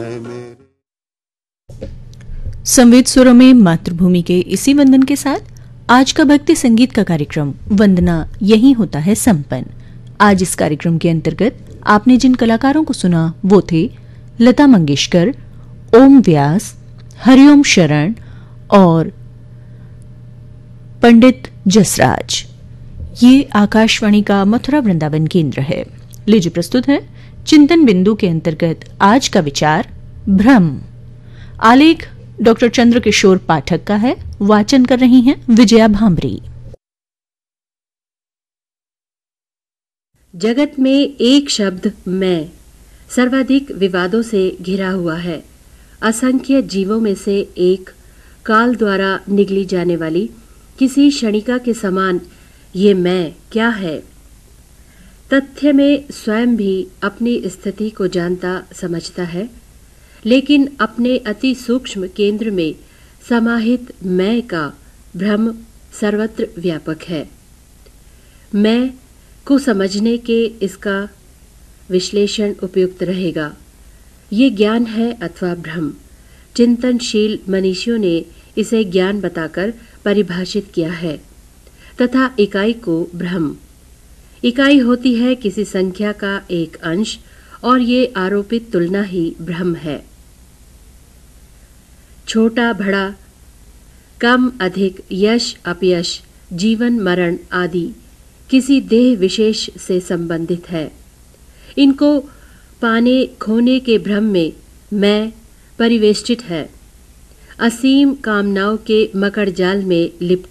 संवेद स्वरों में मातृभूमि के इसी वंदन के साथ आज का भक्ति संगीत का कार्यक्रम वंदना यहीं होता है संपन्न। आज इस कार्यक्रम के अंतर्गत आपने जिन कलाकारों को सुना वो थे लता मंगेशकर, ओम व्यास, हरिओम शरण और पंडित जसराज। ये आकाशवाणी का मथुरा वृंदावन केंद्र है। लीजिए प्रस्तुत है चिंतन बिंदु के अंतर्गत आज का विचार भ्रम। आलेख डॉक्टर चंद्रकिशोर पाठक का है। वाचन कर रही हैं विजया भांबरी। जगत में एक शब्द मैं सर्वाधिक विवादों से घिरा हुआ है। असंख्य जीवों में से एक काल द्वारा निगली जाने वाली किसी क्षणिका के समान ये मैं क्या है? तथ्य में स्वयं भी अपनी स्थिति को जानता समझता है, लेकिन अपने अति सूक्ष्म केंद्र में समाहित मैं का भ्रम सर्वत्र व्यापक है। मैं को समझने के इसका विश्लेषण उपयुक्त रहेगा। ये ज्ञान है अथवा भ्रम। चिंतनशील मनीषियों ने इसे ज्ञान बताकर परिभाषित किया है तथा इकाई को भ्रम। इकाई होती है किसी संख्या का एक अंश और ये आरोपित तुलना ही भ्रम है। छोटा बड़ा, कम अधिक, यश अपयश, जीवन मरण आदि किसी देह विशेष से संबंधित है। इनको पाने खोने के भ्रम में मैं परिवेष्टित है। असीम कामनाओं के मकड़ जाल में लिप्त